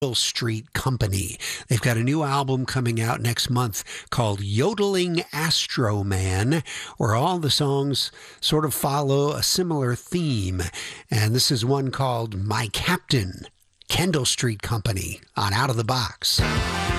Street Company. They've got a new album coming out next month called Yodeling Astro Man, where all the songs sort of follow a similar theme. And this is one called My Captain, Kendall Street Company on Out of the Box.